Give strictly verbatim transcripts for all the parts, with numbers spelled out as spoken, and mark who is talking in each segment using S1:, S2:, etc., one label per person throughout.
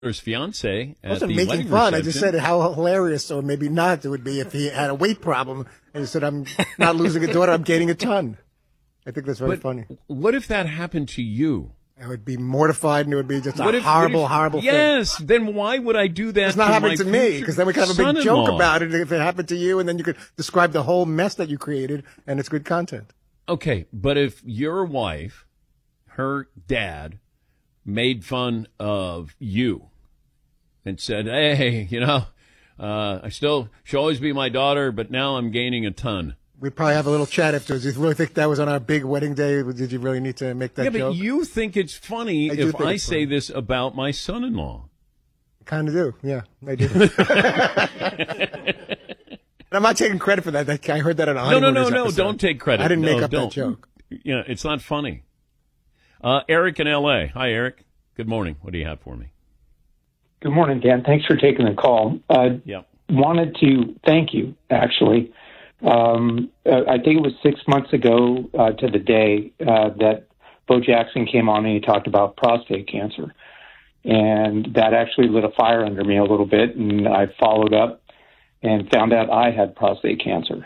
S1: his fiance
S2: I
S1: at
S2: wasn't
S1: the
S2: making
S1: wedding
S2: fun.
S1: reception.
S2: I just said how hilarious, or maybe not, it would be if he had a weight problem and he said, "I'm not losing a daughter, I'm gaining a ton." I think that's very
S1: but
S2: funny.
S1: What if that happened to you?
S2: I would be mortified, and it would be just a
S1: What if-
S2: horrible,
S1: what if-
S2: horrible thing.
S1: Yes, then why would I do that?
S2: It's not
S1: to
S2: happening
S1: my
S2: to me,
S1: future
S2: because then we could have a big joke
S1: son-in-law?
S2: about it if it happened to you, and then you could describe the whole mess that you created, and it's good content.
S1: Okay, but if your wife, her dad, made fun of you and said, "Hey, you know, uh, I still she'll always be my daughter, but now I'm gaining a ton."
S2: We'd probably have a little chat afterwards. You really think that was on our big wedding day? Did you really need to make that
S1: yeah,
S2: joke?
S1: but you think it's funny
S2: I do
S1: if
S2: think
S1: I
S2: it's
S1: say
S2: funny.
S1: this about my son-in-law.
S2: Kind of do, yeah, I do. And I'm not taking credit for that. That- I heard that on a
S1: No, no,
S2: Honeymooners
S1: no, no,
S2: episode.
S1: don't take credit.
S2: I didn't make
S1: No,
S2: up
S1: don't.
S2: that joke.
S1: You know, it's not funny. Uh, Eric in L A. Hi, Eric. Good morning. What do you have for me?
S3: Good morning, Dan. Thanks for taking the call. Uh,
S1: Yeah.
S3: wanted to thank you, actually. Um, uh, I think it was six months ago uh, to the day uh, that Bo Jackson came on and he talked about prostate cancer. And that actually lit a fire under me a little bit, and I followed up and found out I had prostate cancer.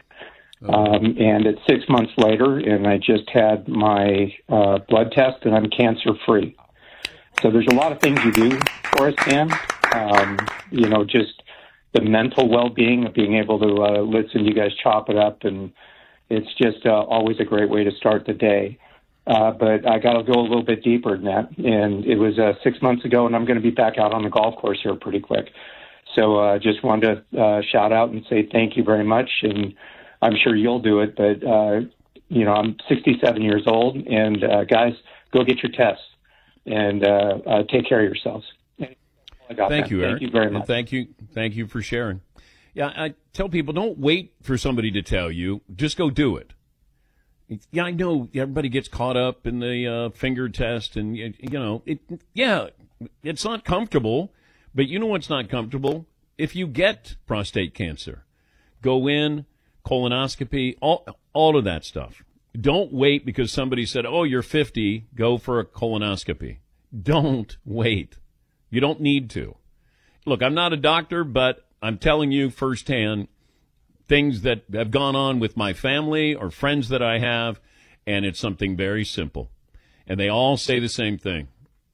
S3: Um, and it's six months later, and I just had my uh, blood test, and I'm cancer-free. So there's a lot of things you do for us, Dan. Um, you know, just the mental well-being of being able to uh, listen to you guys chop it up, and it's just uh, always a great way to start the day. Uh, but I got to go a little bit deeper than that, and it was uh, six months ago, and I'm going to be back out on the golf course here pretty quick. So I uh, just wanted to uh, shout out and say thank you very much, and I'm sure you'll do it, but, uh, you know, I'm sixty-seven years old, and uh, guys, go get your tests and uh, uh, take care of yourselves. I got
S1: Thank
S3: that.
S1: you, Eric.
S3: Thank you very
S1: And
S3: much.
S1: thank you, thank you for sharing. Yeah, I tell people, don't wait for somebody to tell you. Just go do it. Yeah, I know everybody gets caught up in the uh, finger test, and, you know, it. yeah, it's not comfortable, but you know what's not comfortable? If you get prostate cancer, go in, colonoscopy, all, all of that stuff. Don't wait because somebody said, oh, you're fifty, go for a colonoscopy. Don't wait. You don't need to. Look, I'm not a doctor, but I'm telling you firsthand things that have gone on with my family or friends that I have, and it's something very simple. And they all say the same thing.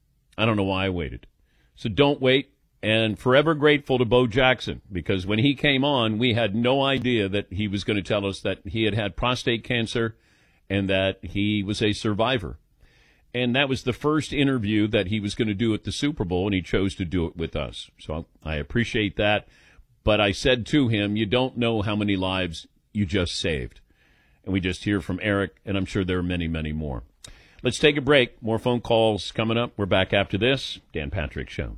S1: I don't know why I waited. So don't wait. And forever grateful to Bo Jackson, because when he came on, we had no idea that he was going to tell us that he had had prostate cancer and that he was a survivor. And that was the first interview that he was going to do at the Super Bowl, and he chose to do it with us. So I appreciate that. But I said to him, you don't know how many lives you just saved. And we just hear from Eric, and I'm sure there are many, many more. Let's take a break. More phone calls coming up. We're back after this. Dan Patrick Show.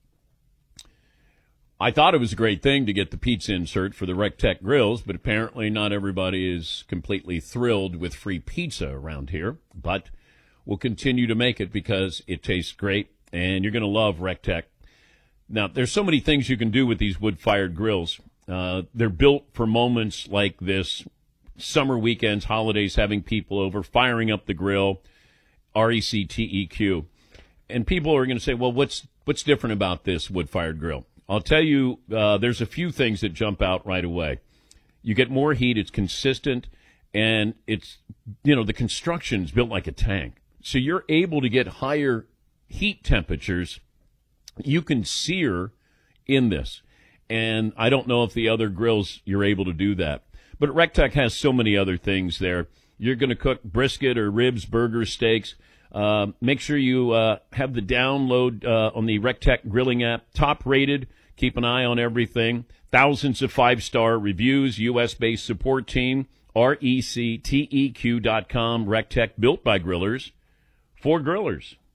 S1: I thought it was a great thing to get the pizza insert for the RecTech grills, but apparently not everybody is completely thrilled with free pizza around here. But we'll continue to make it because it tastes great, and you're going to love RecTech. Now, there's so many things you can do with these wood-fired grills. Uh, they're built for moments like this, summer weekends, holidays, having people over, firing up the grill, R E C T E Q. And people are going to say, well, what's what's different about this wood-fired grill? I'll tell you, uh, there's a few things that jump out right away. You get more heat, it's consistent, and it's, you know, the construction's built like a tank. So you're able to get higher heat temperatures. You can sear in this. And I don't know if the other grills you're able to do that. But RecTech has so many other things there. You're going to cook brisket or ribs, burgers, steaks. Uh, make sure you uh, have the download uh, on the RecTech grilling app. Top rated. Keep an eye on everything. Thousands of five-star reviews. U S-based support team. R E C T E Q dot com. RecTech, built by grillers for grillers.